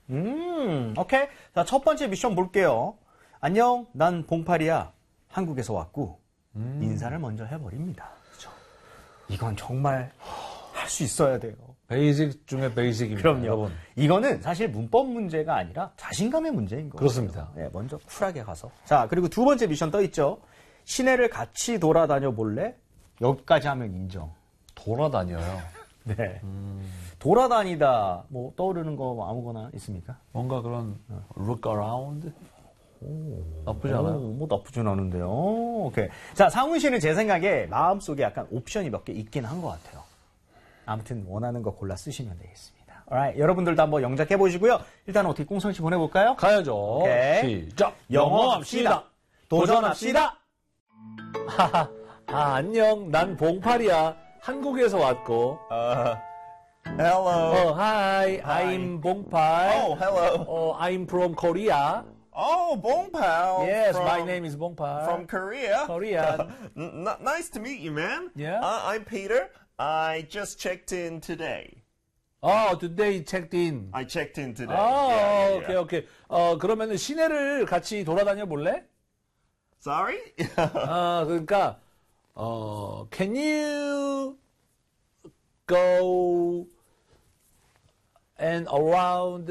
오케이. 자, 첫 번째 미션 볼게요. 안녕, 난 봉팔이야. 한국에서 왔고, 인사를 먼저 해버립니다. 그렇죠? 이건 정말 할 수 있어야 돼요. 베이직 중에 베이직입니다. 그럼요. 여러분. 이거는 사실 문법 문제가 아니라 자신감의 문제인 거예요. 그렇습니다. 네, 먼저 쿨하게 가서. 자, 그리고 두 번째 미션 떠 있죠. 시내를 같이 돌아다녀 볼래? 여기까지 하면 인정. 돌아다녀요. 네. 돌아다니다 뭐 떠오르는 거 아무거나 있습니까? 뭔가 그런 look around? 나쁘지 않아요. 뭐 나쁘진 않은데요. 오케이. 자, 상훈 씨는 제 생각에 마음속에 약간 옵션이 몇 개 있긴 한 것 같아요. 아무튼 원하는 거 골라 쓰시면 되겠습니다. alright. 여러분들도 한번 영작해 보시고요. 일단 어떻게 꽁성씨 보내볼까요? 가야죠. 오케이. 시작. 영어합시다. 도전합시다. 안녕. 난 봉팔이야. 한국에서 왔고. Hello. Hi. I'm 봉팔. Oh, hello. I'm from Korea. Oh, Bongpal. Yes, from, my name is 봉팔. from Korea. Korea. Nice to meet you, man. Yeah? I'm Peter. I just checked in today. Today checked in. I checked in today. 오케이. 그러면은 시내를 같이 돌아다녀 볼래? Sorry? 그러니까 can you go and around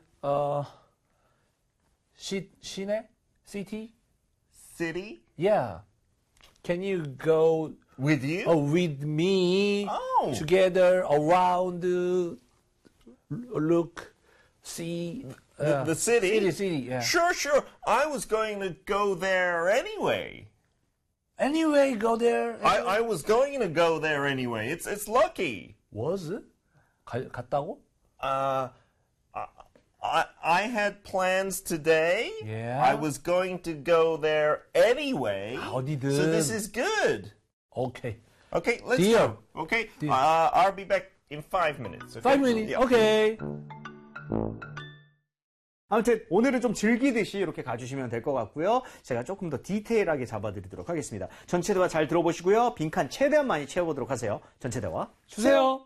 시내? City? City? Yeah. Can you go With you? with me Oh. together around look see The city? city yeah. Sure. I was going to go there anyway. Anyway, go there. I was going to go there anyway. It's lucky. was 갔다고? I had plans today. Yeah. I was going to go there anyway. 어디든. So this is good. Okay. Okay, let's Deal. go. Okay, Deal. I'll be back in 5 minutes. Okay? 5 minutes. Yeah. Okay. 아무튼 오늘은 좀 즐기듯이 이렇게 가주시면 될 것 같고요. 제가 조금 더 디테일하게 잡아드리도록 하겠습니다. 전체 대화 잘 들어보시고요. 빈칸 최대한 많이 채워보도록 하세요. 전체 대화 주세요.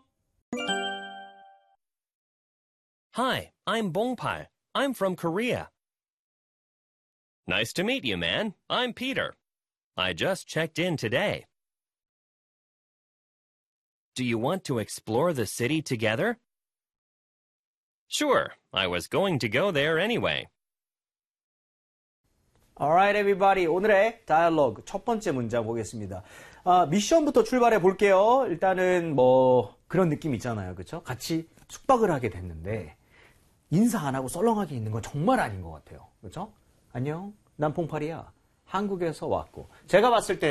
Hi, I'm Bongpal. I'm from Korea. Nice to meet you, man. I'm Peter. I just checked in today. Do you want to explore the city together? Sure, I was going to go there anyway. Alright, everybody. 오늘의 다이얼로그 첫 번째 문장 보겠습니다. 미션부터 출발해 볼게요. 일단은 뭐 그런 느낌 있잖아요. 그렇죠? 같이 숙박을 하게 됐는데 인사 안 하고 썰렁하게 있는 건 정말 아닌 것 같아요. 그렇죠? 안녕, 난 봉팔이야. 한국에서 왔고. 제가 봤을 때